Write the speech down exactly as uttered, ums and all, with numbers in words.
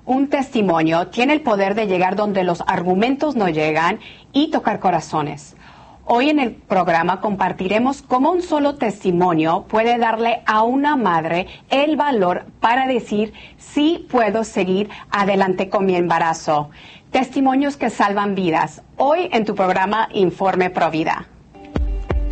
Un testimonio tiene el poder de llegar donde los argumentos no llegan y tocar corazones. Hoy en el programa compartiremos cómo un solo testimonio puede darle a una madre el valor para decir sí puedo seguir adelante con mi embarazo. Testimonios que salvan vidas. Hoy en tu programa Informe Provida.